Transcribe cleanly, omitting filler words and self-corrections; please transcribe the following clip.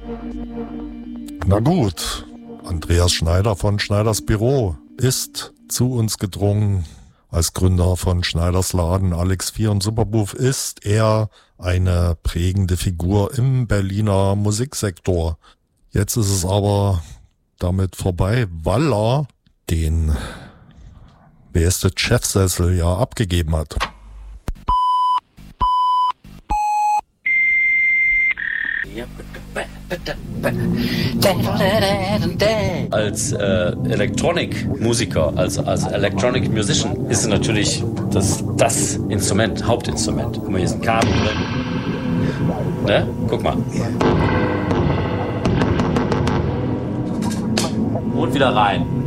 Na gut, Andreas Schneider von Schneiders Büro ist zu uns gedrungen. Als Gründer von Schneiders Laden Alex 4 und Superbooth ist er eine prägende Figur im Berliner Musiksektor. Jetzt ist es aber damit vorbei, weil er den Chefsessel ja abgegeben hat. Als Elektronikmusiker, als Electronic Musician ist es natürlich das Instrument, Hauptinstrument. Guck mal, hier ist ein Kabel drin. Ne? Guck mal. Und wieder rein.